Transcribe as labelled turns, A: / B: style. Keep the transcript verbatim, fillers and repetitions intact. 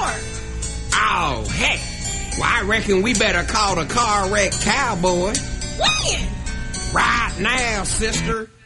A: Oh, heck. Well, I reckon we better call the car wreck cowboy.
B: When?
A: Right now, sister.